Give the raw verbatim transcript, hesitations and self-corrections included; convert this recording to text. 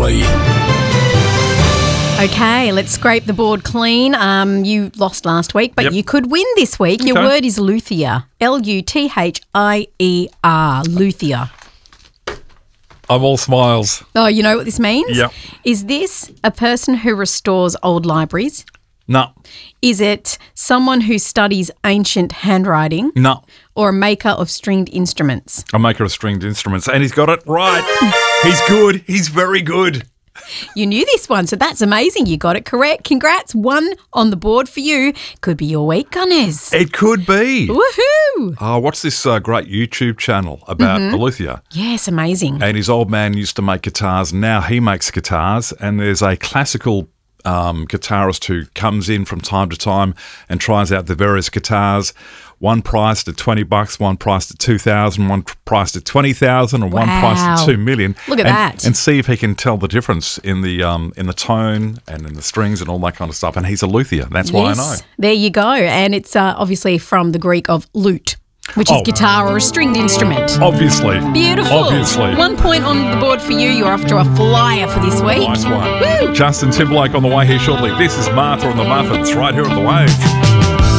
Valley. Okay, let's scrape the board clean. Um, you lost last week, but Yep. you could win this week. Your Okay. word is luthier. L U T H I E R, luthier. I'm all smiles. Oh, you know what this means? Yep. Is this a person who restores old libraries? No, Is it someone who studies ancient handwriting? no. Or a maker of stringed instruments? A maker of stringed instruments. And he's got it right. He's good. He's very good. You knew this one, so that's amazing. You got it correct. Congrats. One on the board for you. Could be your week, Gunners. It could be. Woohoo! Oh, what's this uh, great YouTube channel about Mm-hmm. a luthier? Yes, amazing. And his old man used to make guitars. Now he makes guitars. And there's a classical um, guitarist who comes in from time to time and tries out the various guitars. One priced at twenty bucks, one priced at two thousand, one priced at twenty thousand, and one priced at Wow. two million. Look at and, that. And see if he can tell the difference in the um, in the tone and in the strings and all that kind of stuff. And he's a luthier. That's why I know. There you go. And it's uh, obviously from the Greek of lute, which is Oh. guitar or a stringed instrument. Obviously. Beautiful. Obviously. One point on the board for you. You're off to a flyer for this week. Nice one. Justin Timberlake on the way here shortly. This is Martha and the Muffins right here at The Wave.